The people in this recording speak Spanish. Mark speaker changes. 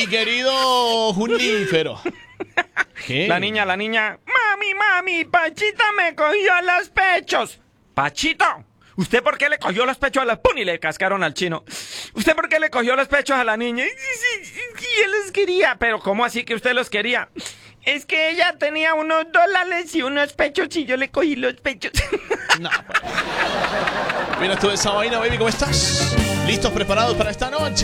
Speaker 1: querido Junífero. ¿Qué?
Speaker 2: La niña. Mami, Pachita me cogió los pechos. Pachito, ¿usted por qué le cogió los pechos a la... ¡Pum! Y le cascaron al chino. ¿Usted por qué le cogió los pechos a la niña? Sí, él los quería. Pero ¿cómo así que usted los quería? Es que ella tenía unos $2 y unos pechos y yo le cogí los pechos.
Speaker 1: No, pues. Mira tú esa vaina, baby, ¿cómo estás? ¿Listos, preparados para esta noche?